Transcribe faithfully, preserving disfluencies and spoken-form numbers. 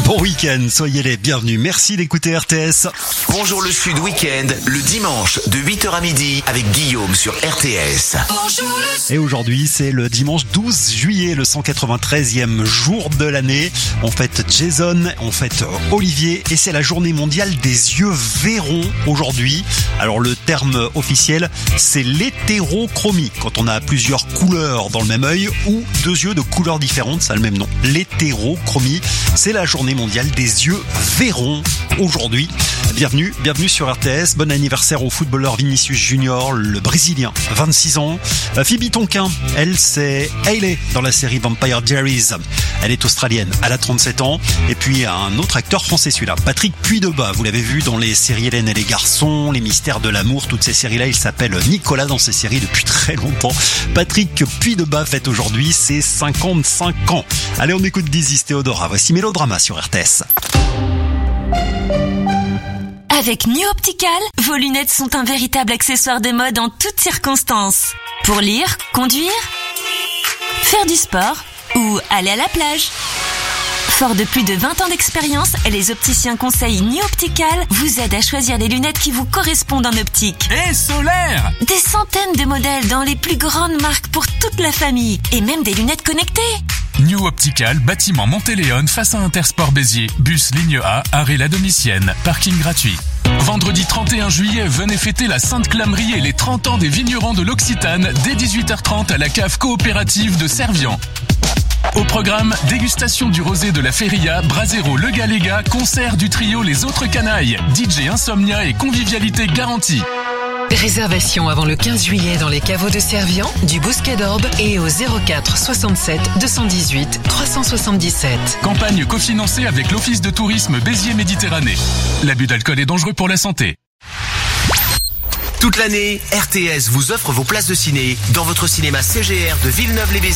Bon week-end, soyez les bienvenus. Merci d'écouter R T S. Bonjour le Sud Week-end, le dimanche de huit heures à midi avec Guillaume sur R T S. Bonjour le Sud. Et aujourd'hui, c'est le dimanche douze juillet, le cent quatre-vingt-treizième jour de l'année. On fête Jason, on fête Olivier et c'est la journée mondiale des yeux verrons aujourd'hui. Alors le terme officiel, c'est l'hétérochromie. Quand on a plusieurs couleurs dans le même œil ou deux yeux de couleurs différentes, ça a le même nom. L'hétérochromie, c'est la journée mondiale des yeux verrons aujourd'hui. Bienvenue, bienvenue sur R T S. Bon anniversaire au footballeur Vinicius Junior, le Brésilien, vingt-six ans. Phoebe Tonkin, elle c'est Hayley dans la série Vampire Diaries. Elle est australienne, elle a trente-sept ans. Et puis un autre acteur français celui-là, Patrick Puydebas. Vous l'avez vu dans les séries Hélène et les garçons, Les mystères de l'amour, toutes ces séries-là. Il s'appelle Nicolas dans ces séries depuis très longtemps. Patrick Puydebas fête aujourd'hui ses cinquante-cinq ans. Allez, on écoute Dizzy Théodora. Voici Mélodrama sur R T S. Avec New Optical, vos lunettes sont un véritable accessoire de mode en toutes circonstances. Pour lire, conduire, faire du sport ou aller à la plage. Fort de plus de vingt ans d'expérience, les opticiens conseils New Optical vous aident à choisir les lunettes qui vous correspondent en optique. Et solaire! Des centaines de modèles dans les plus grandes marques pour toute la famille et même des lunettes connectées. New Optical, bâtiment Montéléon, face à Intersport Béziers, bus ligne A, arrêt La Domicienne, parking gratuit. Vendredi trente et un juillet, venez fêter la Sainte Clamerie et les trente ans des vignerons de l'Occitane dès dix-huit heures trente à la cave coopérative de Servian. Au programme, dégustation du rosé de la Feria, Brasero Le Galéga, concert du trio Les Autres Canailles, D J Insomnia et convivialité garantie. Réservation avant le quinze juillet dans les caveaux de Servian, du Bousquet d'Orbe et au zéro quatre soixante-sept deux cent dix-huit trois cent soixante-dix-sept. Campagne cofinancée avec l'Office de tourisme Béziers Méditerranée. L'abus d'alcool est dangereux pour la santé. Toute l'année, R T S vous offre vos places de ciné dans votre cinéma C G R de Villeneuve-les-Béziers.